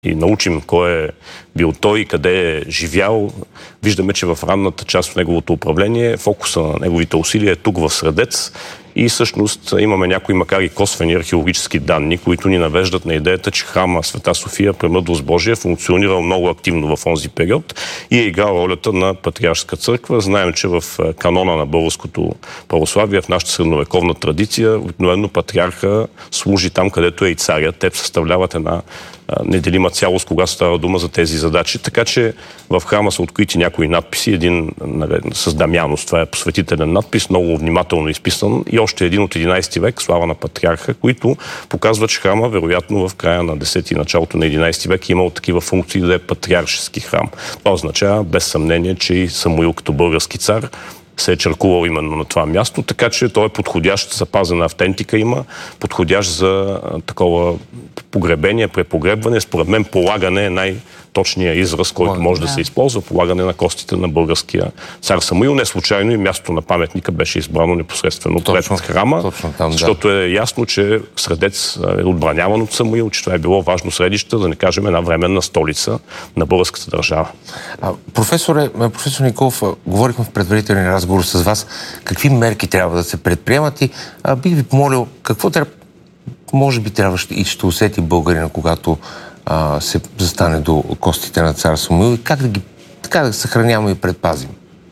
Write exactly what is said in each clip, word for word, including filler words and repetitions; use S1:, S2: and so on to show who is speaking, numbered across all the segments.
S1: и научим кой е бил той и къде е живял, виждаме, че в ранната част от неговото управление фокуса на неговите усилия е тук в Средец и всъщност имаме някои, макар и косвени археологически данни, които ни навеждат на идеята, че храма Света София, Премъдрост Божия, функционирал много активно в онзи период и е играл ролята на патриаршка църква. Знаем, че в канона на българското православие, в нашата средновековна традиция, обикновено патриарха служи там, където е и царя. Те съставляват една неделима цялост, когато става дума за тези задачи. Така че в храма са открити някои надписи. Един с Дамянос, това е посветителен надпис, много внимателно изписан, и още един от единайсети век, слава на патриарха, които показват, че храма, вероятно в края на десети и началото на единайсети век е имал такива функции да е патриаршески храм. Това означава без съмнение, че и Самуил като български цар се е черкувал именно на това място, така че той е подходящ, запазена автентика има, подходящ за такова погребение, препогребване. Според мен полагане е най-точният израз, който може да, да се използва, полагане на костите на българския цар Самуил. Не случайно и мястото на паметника беше избрано непосредствено пред храма, там, защото да. е ясно, че Средец е отбраняван от Самуил, че това е било важно средище, да не кажем една временна столица на българската държава.
S2: А, професоре, професор Николов, говорихме в предварителен разговор с вас, какви мерки трябва да се предприемат и а, бих ви помолил, какво трябва, може би трябва и ще усети българина, когато а, се застане до костите на цар Самуил и как да ги така да съхраняваме и предпазим?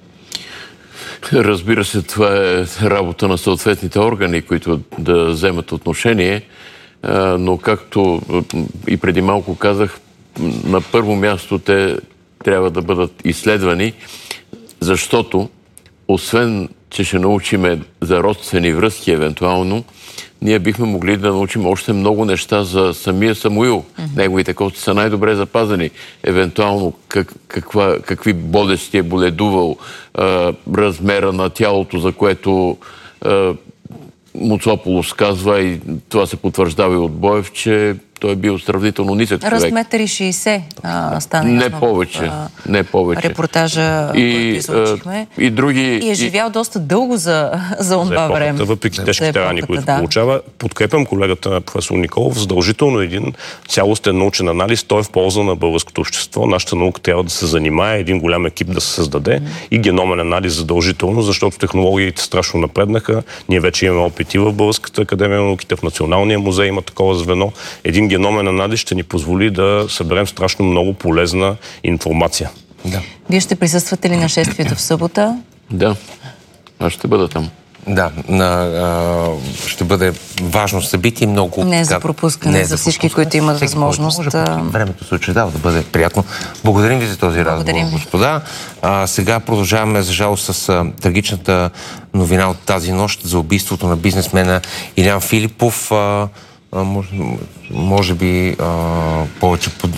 S3: Разбира се, това е работа на съответните органи, които да вземат отношение, а, но както и преди малко казах, на първо място те трябва да бъдат изследвани, защото освен, че ще научиме за родствени връзки, евентуално, ние бихме могли да научим още много неща за самия Самуил. Mm-hmm. Неговите кости са най-добре запазени. Евентуално как, каква, какви болести е боледувал, а, размера на тялото, за което а, Муцополос казва, и това се потвърждава и от Боев, че той е бил сравнително нисък човек.
S4: Разметър и шейсет а, стана
S3: не
S4: ясно
S3: повече,
S4: в, а,
S3: не повече.
S4: Репортажа,
S3: и,
S4: който излъчихме.
S3: А, и, други,
S4: и е живял и... доста дълго за, за онова
S1: за
S4: време.
S1: Въпреки тежките рани, които
S4: да.
S1: получава. Подкрепям колегата професор Николов. Задължително един цялостен научен анализ. Той е в полза на българското общество. Нашата наука трябва да се занимае, един голям екип да се създаде mm. и геномен анализ задължително, защото технологиите страшно напреднаха. Ние вече имаме опити в Българската академия на науките, в Националния музей има такова звено. Един геномен анализ ще ни позволи да съберем страшно много полезна информация.
S2: Да.
S4: Вие ще присъствате ли на шествието в събота?
S3: Да, аз ще бъда там.
S2: Да, на, а, ще бъде важно събитие, много...
S4: Не за пропускане, не за всички, пропускане, които имат всеки, възможност. Може,
S2: времето се очертава да бъде приятно. Благодарим ви за този разговор, господа. А, сега продължаваме, за жалост, с а, трагичната новина от тази нощ за убийството на бизнесмена Илян Филипов. А, а, може, може би а, повече под...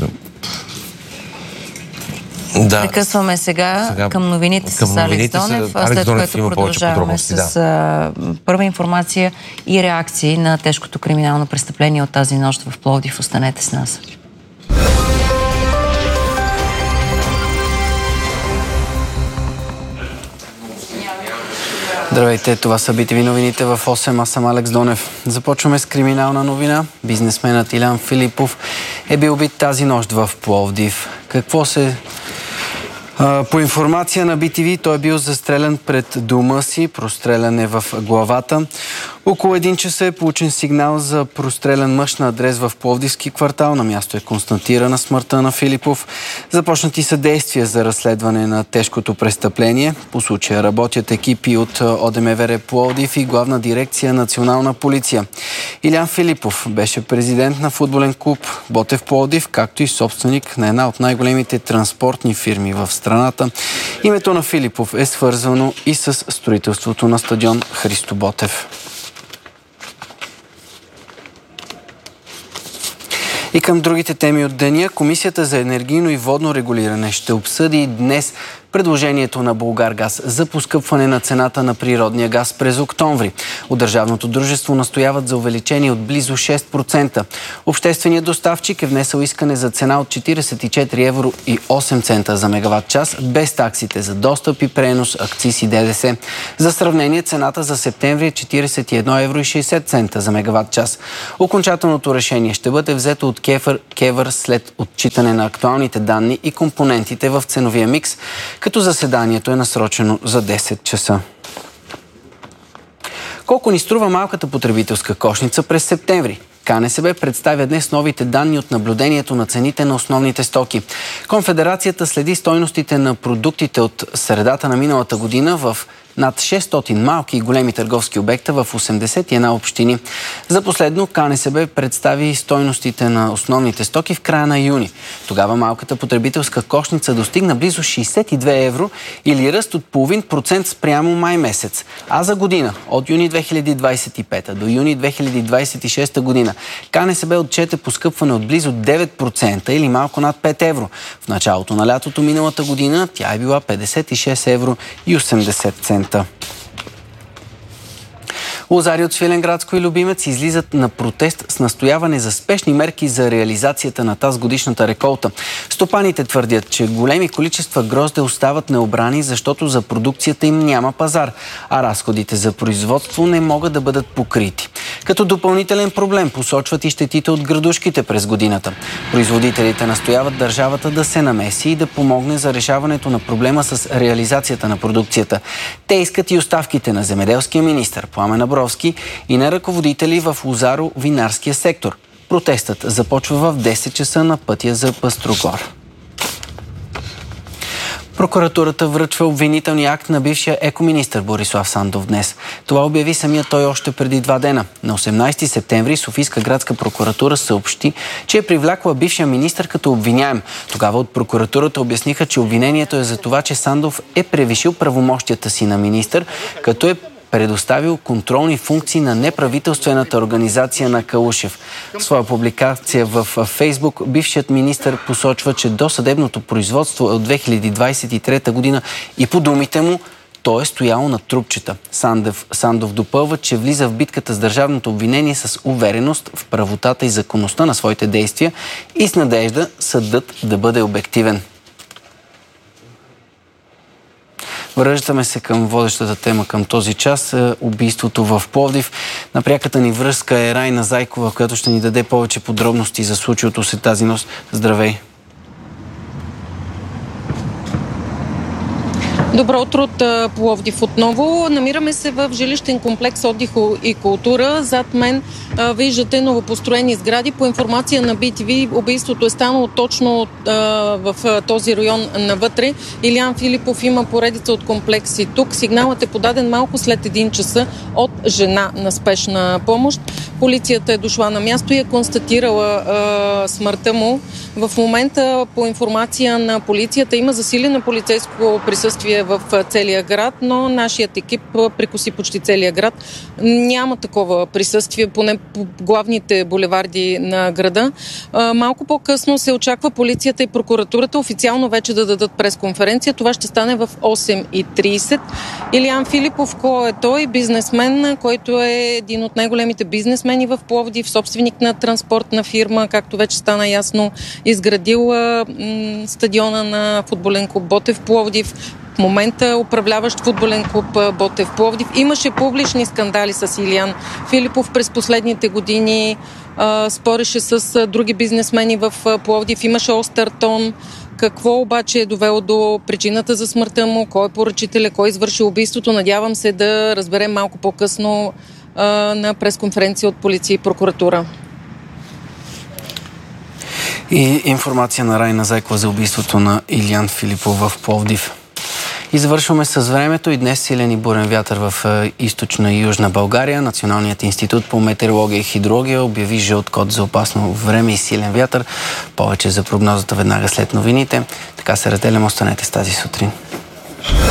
S2: Да.
S4: Прекъсваме сега, сега към новините
S2: към
S4: с Алекс Донев, а след което продължаваме с да. първа информация и реакции на тежкото криминално престъпление от тази нощ в Пловдив. Останете с нас.
S5: Здравейте, това са би ти ви новините в осем, аз съм Алекс Донев. Започваме с криминална новина. Бизнесменът Илян Филипов е бил убит тази нощ в Пловдив. Какво се... По информация на би ти ви, той е бил застрелян пред дома си, прострелян е в главата. Около един часа е получен сигнал за прострелян мъж на адрес в Пловдивски квартал. На място е констатирана смъртта на Филипов. Започнати са действия за разследване на тежкото престъпление. По случая работят екипи от О Д М В Р Пловдив и Главна дирекция Национална полиция. Илян Филипов беше президент на футболен клуб Ботев Пловдив, както и собственик на една от най-големите транспортни фирми в страната. Името на Филипов е свързано и с строителството на стадион Христо Ботев. И към другите теми от деня, Комисията за енергийно и водно регулиране ще обсъди днес предложението на Булгаргаз за поскъпване на цената на природния газ през октомври. От държавното дружество настояват за увеличение от близо шест процента. Общественият доставчик е внесъл искане за цена от четиридесет и четири евро и осем цента за мегаватт час, без таксите за достъп и пренос, акциз и ДДС. За сравнение, цената за септември е четиридесет и едно евро и шейсет цента за мегаватт час. Окончателното решение ще бъде взето от КЕВР след отчитане на актуалните данни и компонентите в ценовия микс, като заседанието е насрочено за десет часа. Колко ни струва малката потребителска кошница през септември? КНСБ представя днес новите данни от наблюдението на цените на основните стоки. Конфедерацията следи стойностите на продуктите от средата на миналата година в над шестстотин малки и големи търговски обекта в осемдесет и една общини. За последно КНСБ представи стойностите на основните стоки в края на юни. Тогава малката потребителска кошница достигна близо шейсет и две евро или ръст от половин процент спрямо май месец. А за година, от юни две хиляди двадесет и пета до юни две хиляди двадесет и шеста година, КНСБ отчете поскъпване от близо девет процента или малко над пет евро. В началото на лятото миналата година тя е била петдесет и шест евро и осемдесет цента. Лозари от Свиленградско и Любимец излизат на протест с настояване за спешни мерки за реализацията на тазгодишната реколта. Стопаните твърдят, че големи количества грозде остават необрани, защото за продукцията им няма пазар, а разходите за производство не могат да бъдат покрити. Като допълнителен проблем посочват и щетите от градушките през годината. Производителите настояват държавата да се намеси и да помогне за решаването на проблема с реализацията на продукцията. Те искат и оставките на земеделския министър Пламен Абровски и на ръководители в лозаро-винарския сектор. Протестът започва в десет часа на пътя за Пъстрогор. Прокуратурата връчва обвинителния акт на бившия екоминистър Борислав Сандов днес. Това обяви самия той още преди два дена. На осемнадесети септември Софийска градска прокуратура съобщи, че е привлякла бившия министър като обвиняем. Тогава от прокуратурата обясниха, че обвинението е за това, че Сандов е превишил правомощията си на министър, като е предоставил контролни функции на неправителствената организация на Калушев. В своя публикация в Фейсбук бившият министър посочва, че досъдебното производство е от две хиляди двадесет и трета година и по думите му то е стояло на трупчета. Сандов, Сандов допълва, че влиза в битката с държавното обвинение с увереност в правотата и законността на своите действия и с надежда съдът да бъде обективен. Връщаме се към водещата тема към този час – убийството в Пловдив. На пряката ни връзка е Райна Зайкова, която ще ни даде повече подробности за случилото се тази нощ. Здравей!
S6: Добро утро от Пловдив отново. Намираме се в жилищен комплекс Отдих и култура. Зад мен а, виждате новопостроени сгради. По информация на Би Ти Ви, убийството е станало точно а, в а, този район навътре. Илиян Филипов има поредица от комплекси тук. Сигналът е подаден малко след един часа от жена на спешна помощ. Полицията е дошла на място и е констатирала а, смъртта му. В момента, по информация на полицията, има засилено полицейско присъствие в целия град, но нашият екип прекоси почти целия град. Няма такова присъствие, поне по главните булеварди на града. Малко по-късно се очаква полицията и прокуратурата официално вече да дадат пресконференция. Това ще стане в осем и тридесет. Илиян Филипов, кой е той? Бизнесмен, който е един от най-големите бизнесмени в Пловдив, собственик на транспортна фирма, както вече стана ясно, изградил м- стадиона на футболен клуб Ботев Пловдив. В момента управляващ футболен клуб Ботев Пловдив. Имаше публични скандали с Илиян Филипов през последните години. А, спореше с а, други бизнесмени в а, Пловдив. Имаше остър тон. Какво обаче е довело до причината за смъртта му? Кой е поръчителя? Кой извърши убийството? Надявам се да разберем малко по-късно а, на пресконференция от полиция и прокуратура.
S5: И информация на Райна Зайкова за убийството на Илиян Филипов в Пловдив. И завършваме с времето и днес силен и бурен вятър в източна и южна България. Националният институт по метеорология и хидрология обяви жълт код за опасно време и силен вятър. Повече за прогнозата веднага след новините. Така се разделям, останете с тази сутрин.